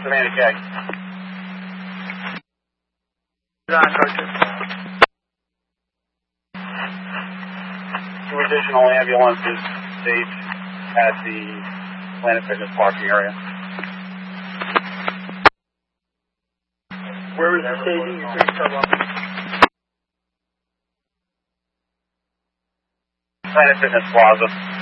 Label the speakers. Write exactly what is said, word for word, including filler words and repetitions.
Speaker 1: Savannah K.
Speaker 2: On, Coaches.
Speaker 1: Two additional ambulances staged at the Planet Fitness parking area.
Speaker 2: Where was the staging? You please tell them.
Speaker 1: Planet Fitness Plaza.